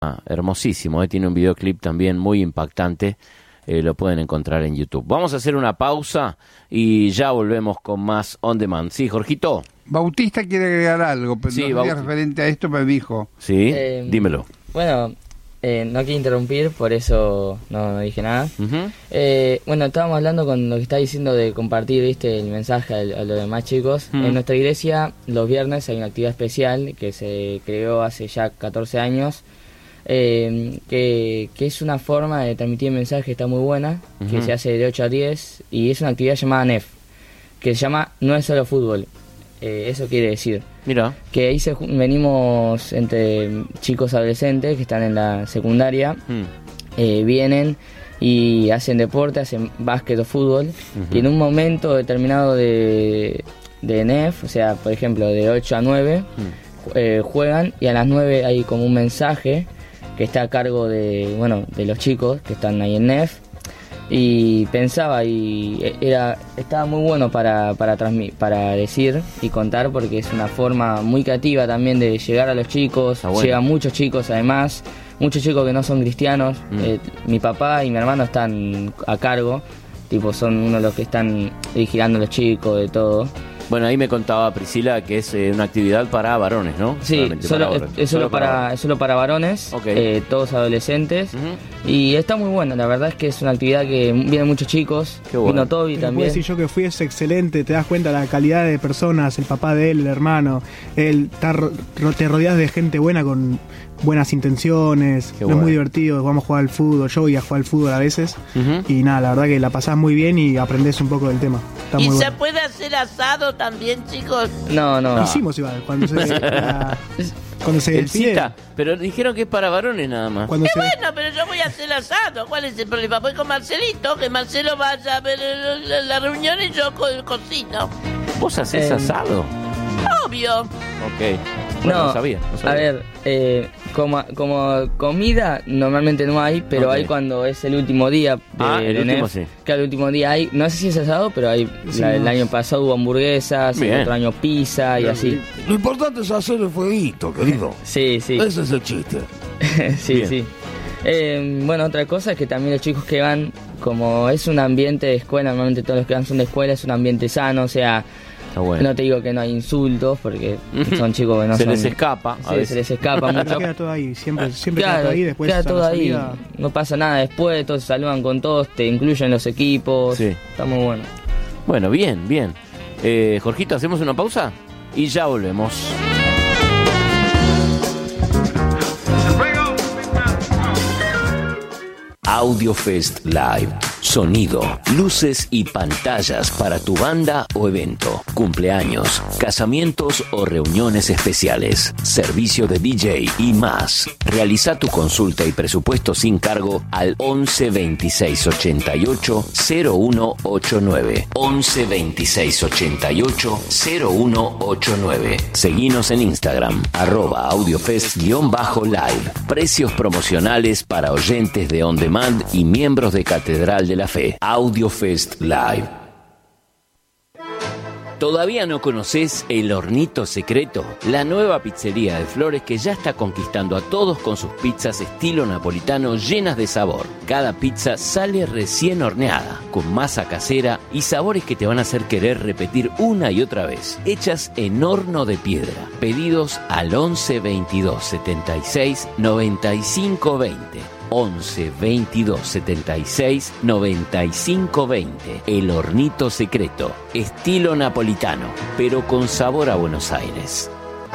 hermosísimo, tiene un videoclip también muy impactante, lo pueden encontrar en YouTube. Vamos a hacer una pausa y ya volvemos con más On Demand. Sí, Jorgito. Bautista quiere agregar algo, pero sí, no referente a esto me dijo. Sí, dímelo. Bueno, no quiero interrumpir, por eso no dije nada. Bueno, estábamos hablando con lo que está diciendo de compartir, ¿viste? El mensaje a los demás chicos. En nuestra iglesia, los viernes hay una actividad especial que se creó hace ya 14 años, que es una forma de transmitir mensaje, está muy buena, que se hace de 8 a 10, y es una actividad llamada NEF, que se llama No es solo fútbol. Eso quiere decir que ahí venimos entre chicos adolescentes que están en la secundaria, vienen y hacen deporte, hacen básquet o fútbol, y en un momento determinado de NEF, o sea, por ejemplo, de 8 a 9, juegan, y a las 9 hay como un mensaje que está a cargo de los chicos que están ahí en NEF. Y pensaba, estaba muy bueno para decir y contar, porque es una forma muy creativa también de llegar a los chicos. Llegan muchos chicos, además, muchos chicos que no son cristianos. Mi papá y mi hermano están a cargo, son uno de los que están vigilando a los chicos, de todo. Bueno, ahí me contaba Priscila que es una actividad para varones, ¿no? Sí, es solo para varones, todos adolescentes. Y está muy bueno, la verdad es que es una actividad que vienen muchos chicos. Qué bueno. Vino Toby también. Puedo decir yo que fui, es excelente, te das cuenta la calidad de personas, el papá de él, el hermano, te rodeas de gente buena con buenas intenciones, es muy divertido, vamos a jugar al fútbol, yo voy a jugar al fútbol a veces, y nada, la verdad que la pasás muy bien y aprendés un poco del tema. Está ¿Y muy se bueno. puede hacer asado también, chicos? No. Hicimos igual, cuando se el cita, pero dijeron que es para varones nada más. Bueno, pero yo voy a hacer asado. ¿Cuál es el problema? Voy con Marcelito, que Marcelo vaya a ver la reunión y yo cocino. ¿Vos hacés asado? Obvio. Ok. Bueno, no sabía. A ver, como comida normalmente no hay, pero hay cuando es el último día el último sí. Que el último día hay, no sé si es asado, pero hay el año pasado hubo hamburguesas, el otro año pizza y así. Lo importante es hacer el fueguito, querido. Sí. Ese es el chiste. sí. Bueno, otra cosa es que también los chicos que van, como es un ambiente de escuela, normalmente todos los que van son de escuela, es un ambiente sano, o sea, bueno. No te digo que no hay insultos, porque son chicos que no se les escapa. Se les escapa mucho. Queda todo ahí, siempre queda todo ahí. Después queda todo ahí, no pasa nada después, todos se saludan con todos, te incluyen en los equipos. Está muy bueno. Bueno, bien. Jorgito, ¿hacemos una pausa? Y ya volvemos. AudioFest Live. Sonido, luces y pantallas para tu banda o evento, cumpleaños, casamientos o reuniones especiales, servicio de DJ y más. Realiza tu consulta y presupuesto sin cargo al 11 26 88 0189. 11 26 88 0189. Seguinos en Instagram, @audiofest_live. Precios promocionales para oyentes de On Demand y miembros de Catedral de la Fe. AudioFest Live. ¿Todavía no conoces El Hornito Secreto? La nueva pizzería de Flores que ya está conquistando a todos con sus pizzas estilo napolitano llenas de sabor. Cada pizza sale recién horneada, con masa casera y sabores que te van a hacer querer repetir una y otra vez. Hechas en horno de piedra. Pedidos al 11 22 76 95 20. 11 22 76 95 20. El Hornito Secreto, estilo napolitano, pero con sabor a Buenos Aires.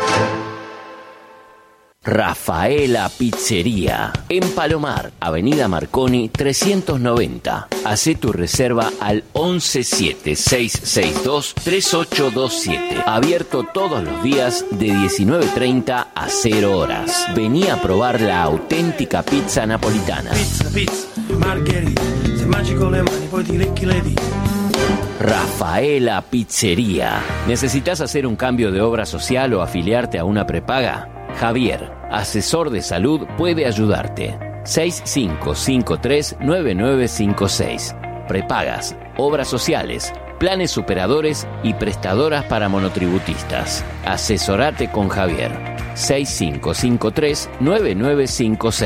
Rafaela Pizzería, en Palomar, Avenida Marconi 390. Hacé tu reserva al 11 7 662 3827. Abierto todos los días de 19:30 a 0 horas. Vení a probar la auténtica pizza napolitana. Pizza, margherita, se mangi con le mani poi ti lecchi le dita. Rafaela Pizzería. ¿Necesitas hacer un cambio de obra social o afiliarte a una prepaga? Javier, asesor de salud, puede ayudarte. 6553-9956. Prepagas, obras sociales, planes superadores y prestadoras para monotributistas. Asesorate con Javier. 6553-9956.